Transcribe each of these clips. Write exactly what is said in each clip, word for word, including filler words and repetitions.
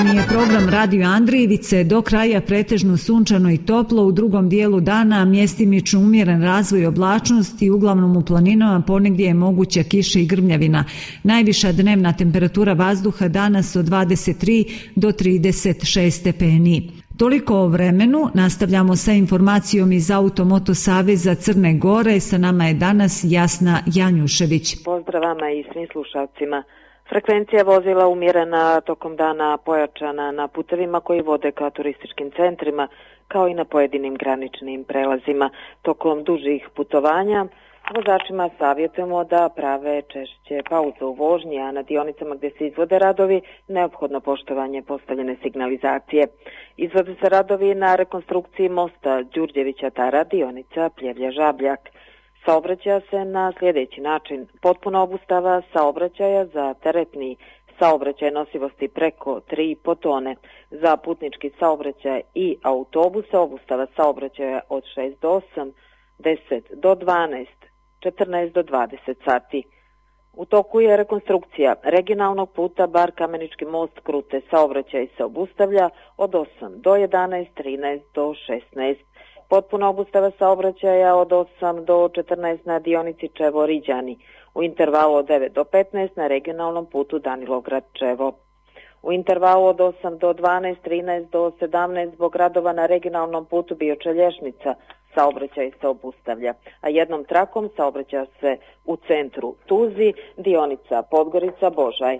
Je program Radio Andrijevice, do kraja pretežno sunčano i toplo, u drugom dijelu dana mjestimično umjeren razvoj oblačnosti, uglavnom u planinama ponegdje je moguća kiša i grmljavina. Najviša dnevna temperatura vazduha danas od dvadeset tri do trideset šest stepeni. Toliko o vremenu, nastavljamo sa informacijom iz Automoto Saveza Crne Gore, sa nama je danas Jasna Janjušević. Pozdrav vama i svim slušalcima. Frekvencija vozila umjerena, tokom dana pojačana na putevima koji vode ka turističkim centrima, kao i na pojedinim graničnim prelazima. Tokom dužih putovanja vozačima savjetujemo da prave češće pauze u vožnji, a na dionicama gdje se izvode radovi neophodno poštovanje postavljene signalizacije. Izvode se radovi na rekonstrukciji mosta Đurđevića Tara, dionica Pljevlja-Žabljak. Saobraćaja se na sljedeći način: potpuna obustava saobraćaja za teretni saobraćaj nosivosti preko tri i po tone, za putnički saobraćaj i autobuse obustava saobraćaja od šest do osam, deset do dvanaest, četrnaest do dvadeset sati. U toku je rekonstrukcija regionalnog puta Bar Kamenički most Krute, saobraćaj se obustavlja od osam do jedanaest, trinaest do šesnaest. Potpuna obustava saobraćaja od osam do četrnaest na dionici Čevo-Riđani, u intervalu od devet do petnaest na regionalnom putu Danilograd-Čevo. U intervalu od osam do dvanaest, trinaest do sedamnaest zbog radova na regionalnom putu Bioča-Lješnica saobraćaj se obustavlja, a jednom trakom saobraća se u centru Tuzi, dionica Podgorica-Božaj.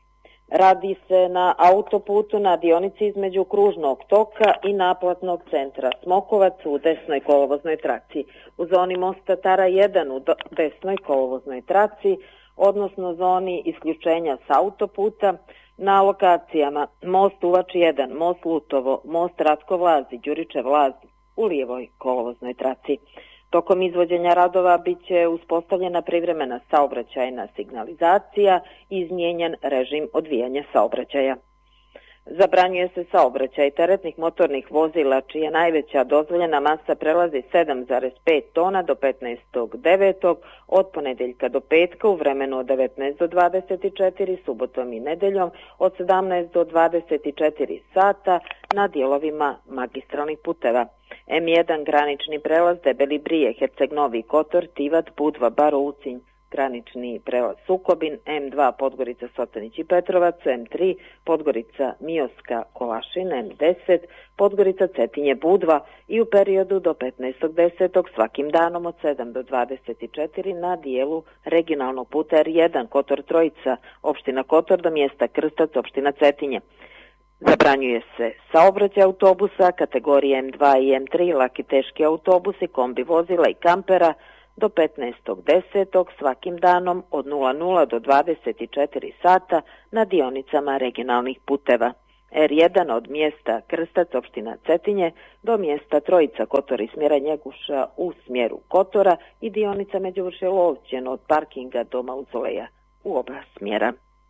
Radi se na autoputu na dionici između kružnog toka i naplatnog centra Smokovac u desnoj kolovoznoj traci, u zoni mosta Tara jedan u desnoj kolovoznoj traci, odnosno zoni isključenja s autoputa, na lokacijama most Uvač jedan, most Lutovo, most Ratko Vlazi, Đuričev Vlazi u lijevoj kolovoznoj traci. Tokom izvođenja radova bit će uspostavljena privremena saobraćajna signalizacija i izmijenjen režim odvijanja saobraćaja. Zabranjuje se saobraćaj teretnih motornih vozila čija najveća dozvoljena masa prelazi sedam zarez pet tona do petnaestog devetog od ponedjeljka do petka u vremenu od devetnaest do dvadeset četiri, subotom i nedeljom od sedamnaest do dvadeset četiri sata na dijelovima magistralnih puteva. em jedan granični prelaz Debeli Brije, Herceg Novi Kotor, Tivat, Budva, Baro, Ucinj, granični prelaz Sukobin, em dva Podgorica, Sotanić i Petrovac, em tri Podgorica, Mioska, Kolašin, em deset Podgorica, Cetinje, Budva i u periodu do petnaestog desetog svakim danom od sedam do dvadeset četiri na dijelu regionalnog puta er jedan Kotor Trojica, opština Kotor do mjesta Krstac, opština Cetinje. Zabranjuje se saobraćaj autobusa kategorije em dva i em tri, laki teški autobusi, kombi vozila i kampera do petnaestog desetog svakim danom od nula nula do dvadeset četiri sata na dionicama regionalnih puteva. er jedan od mjesta Krstac, opština Cetinje, do mjesta Trojica Kotor i smjera Njeguša u smjeru Kotora i dionica Međuvršje Lovćen od parkinga do Mauzoleja u oba smjera.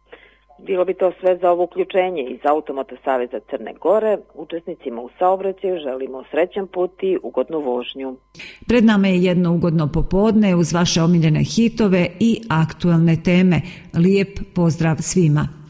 Bilo bi to sve za ovo uključenje iz Automoto Saveza Crne Gore. Učesnicima u saobraćaju želimo srećan put i ugodnu vožnju. Pred nama je jedno ugodno popodne uz vaše omiljene hitove i aktualne teme. Lijep pozdrav svima.